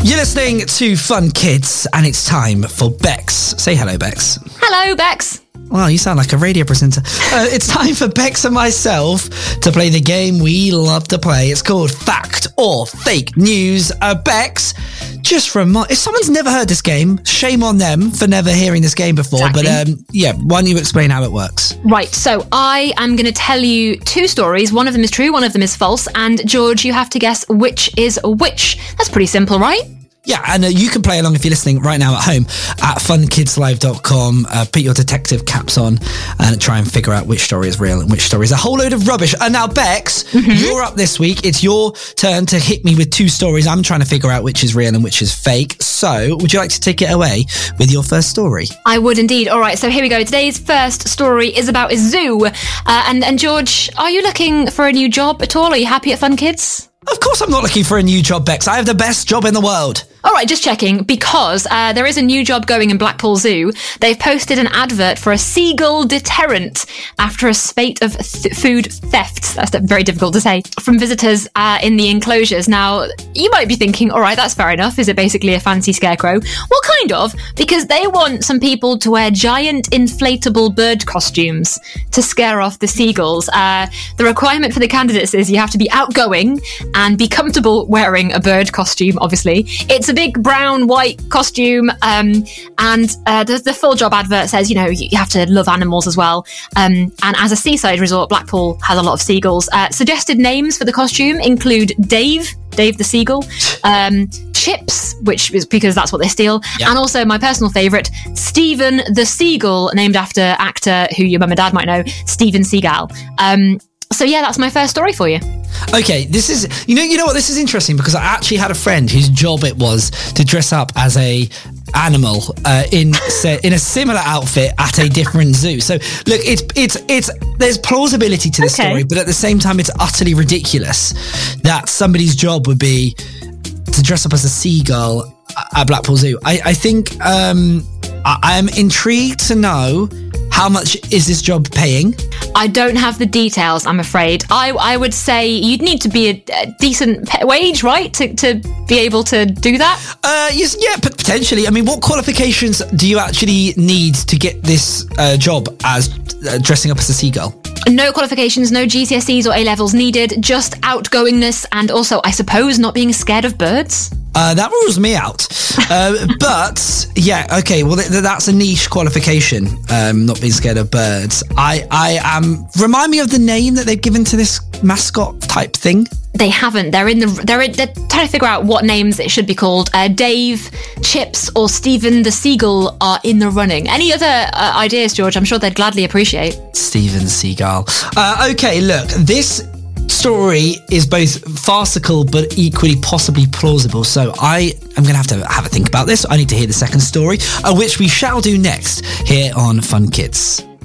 You're listening to Fun Kids, and it's time for Bex. Say hello, Bex. Hello, Bex. Wow, you sound like a radio presenter. It's time for Bex and myself to play the game we love to play. It's called Fact or Fake News. Bex, just if someone's never heard this game, shame on them for never hearing this game before. Exactly. But why don't you explain how it works? Right, so I am going to tell you two stories. One of them is true, one of them is false. And George, you have to guess which is which. That's pretty simple, right? Yeah, and you can play along if you're listening right now at home at funkidslive.com. Put your detective caps on and try and figure out which story is real and which story is a whole load of rubbish. And now, Bex, you're up this week. It's your turn to hit me with two stories. I'm trying to figure out which is real and which is fake. So, would you like to take it away with your first story? I would indeed. All right, so here we go. Today's first story is about a zoo. And George, are you looking for a new job at all? Are you happy at Fun Kids? Of course I'm not looking for a new job, Bex. I have the best job in the world. All right, just checking, because there is a new job going in Blackpool Zoo. They've posted an advert for a seagull deterrent after a spate of food thefts, that's very difficult to say, from visitors in the enclosures. Now, you might be thinking, all right, that's fair enough. Is it basically a fancy scarecrow? Well, kind of, because they want some people to wear giant inflatable bird costumes to scare off the seagulls. The requirement for the candidates is you have to be outgoing and be comfortable wearing a bird costume, obviously. It's a big brown, white costume, and the full job advert says, you have to love animals as well. And as a seaside resort, Blackpool has a lot of seagulls. Suggested names for the costume include Dave the Seagull, Chips, which is because that's what they steal, and also my personal favourite, Steven the Seagull, named after actor who your mum and dad might know, Steven Seagal. So yeah, that's my first story for you. Okay, this is, you know what, this is interesting because I actually had a friend whose job it was to dress up as a animal in a similar outfit at a different zoo. So look, it's there's plausibility to the story, but at the same time, it's utterly ridiculous that somebody's job would be to dress up as a seagull at Blackpool Zoo. I think I'm intrigued to know, how much is this job paying? I don't have the details, I'm afraid. I would say you'd need to be a decent wage, right, to be able to do that? Yes, potentially. I mean, what qualifications do you actually need to get this job as dressing up as a seagull? No qualifications, no GCSEs or A-levels needed, just outgoingness and also, I suppose, not being scared of birds. That rules me out. But yeah, okay. Well, that's a niche qualification. Not being scared of birds. I am. Remind me of the name that they've given to this mascot type thing. They haven't. They're trying to figure out what names it should be called. Dave, Chips, or Steven the Seagull are in the running. Any other ideas, George? I'm sure they'd gladly appreciate. Steven Seagal. Okay, look, this story is both farcical but equally possibly plausible, so I am going to have a think about this. I need to hear the second story, which we shall do next here on Fun Kids.